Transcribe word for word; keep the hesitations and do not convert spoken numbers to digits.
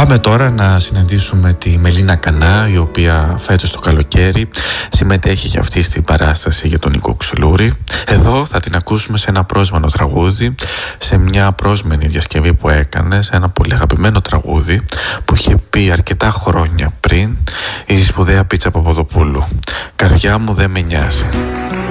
Πάμε τώρα να συναντήσουμε τη Μελίνα Κανά, η οποία φέτος το καλοκαίρι συμμετέχει και αυτή στην παράσταση για τον Νίκο Ξυλούρη. Εδώ θα την ακούσουμε σε ένα πρόσμενο τραγούδι, σε μια πρόσμενη διασκευή που έκανε, σε ένα πολύ αγαπημένο τραγούδι που είχε πει αρκετά χρόνια πριν η σπουδαία Πίτσα Παπαδοπούλου. «Καρδιά μου δεν με νοιάζει».